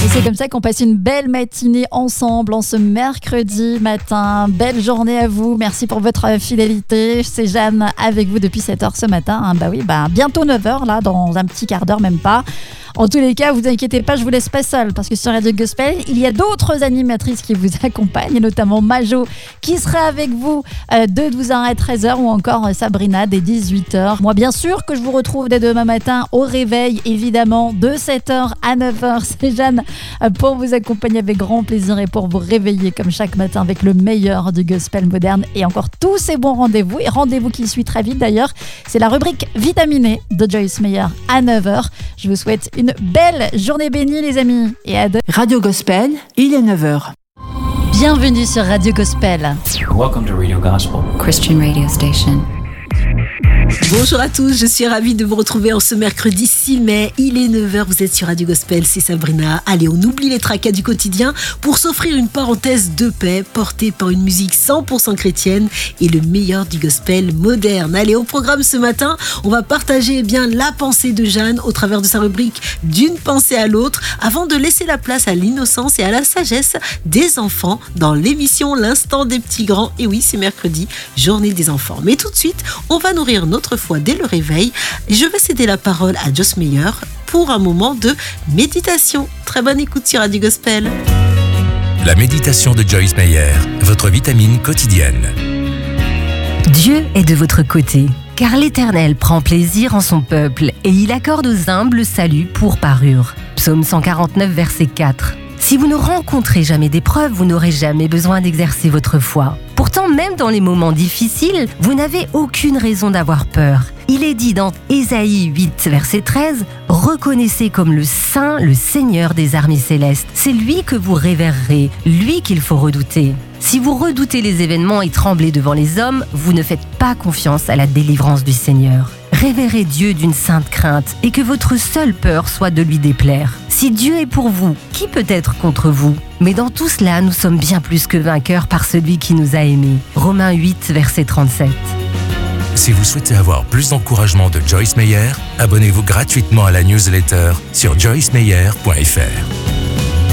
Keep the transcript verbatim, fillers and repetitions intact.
C'est comme ça qu'on passe une belle matinée ensemble en ce mercredi matin. Belle journée à vous. Merci pour votre fidélité. C'est Jeanne avec vous depuis sept heures ce matin. Bah oui, bah bientôt neuf heures là, dans un petit quart d'heure, même pas. En tous les cas, vous inquiétez pas, je vous laisse pas seule parce que sur Radio Gospel, il y a d'autres animatrices qui vous accompagnent, notamment Majo qui sera avec vous euh, de douze heures à treize heures ou encore euh, Sabrina dès dix-huit heures. Moi, bien sûr que je vous retrouve dès demain matin au réveil, évidemment, de sept heures à neuf heures. C'est Jeanne euh, pour vous accompagner avec grand plaisir et pour vous réveiller comme chaque matin avec le meilleur du gospel moderne et encore tous ces bons rendez-vous. Et rendez-vous qui suit très vite d'ailleurs, c'est la rubrique Vitaminée de Joyce Meyer à neuf heures. Je vous souhaite une belle journée bénie les amis et à demain. Radio Gospel, il est neuf heures. Bienvenue sur Radio Gospel. Welcome to Radio Gospel, Christian radio station. Bonjour à tous, je suis ravie de vous retrouver en ce mercredi six mai. Il est neuf heures, vous êtes sur Radio Gospel, c'est Sabrina. Allez, on oublie les tracas du quotidien pour s'offrir une parenthèse de paix portée par une musique cent pour cent chrétienne et le meilleur du gospel moderne. Allez, au programme ce matin, on va partager eh bien la pensée de Jeanne au travers de sa rubrique D'une pensée à l'autre avant de laisser la place à l'innocence et à la sagesse des enfants dans l'émission L'instant des petits grands. Et oui, c'est mercredi, journée des enfants. Mais tout de suite, on va nourrir notre foi dès le réveil. Je vais céder la parole à Joyce Meyer pour un moment de méditation. Très bonne écoute sur Radio Gospel. La méditation de Joyce Meyer, votre vitamine quotidienne. Dieu est de votre côté, car l'Éternel prend plaisir en son peuple et il accorde aux humbles le salut pour parure. Psaume cent quarante-neuf, verset quatre. Si vous ne rencontrez jamais d'épreuves, vous n'aurez jamais besoin d'exercer votre foi. Pourtant, même dans les moments difficiles, vous n'avez aucune raison d'avoir peur. Il est dit dans Ésaïe huit, verset treize, « Reconnaissez comme le Saint, le Seigneur des armées célestes. C'est lui que vous révérerez, lui qu'il faut redouter. » Si vous redoutez les événements et tremblez devant les hommes, vous ne faites pas confiance à la délivrance du Seigneur. Révérez Dieu d'une sainte crainte et que votre seule peur soit de lui déplaire. Si Dieu est pour vous, qui peut être contre vous ? Mais dans tout cela, nous sommes bien plus que vainqueurs par celui qui nous a aimés. Romains huit, verset trente-sept. Si vous souhaitez avoir plus d'encouragement de Joyce Meyer, abonnez-vous gratuitement à la newsletter sur joyce meyer point f r.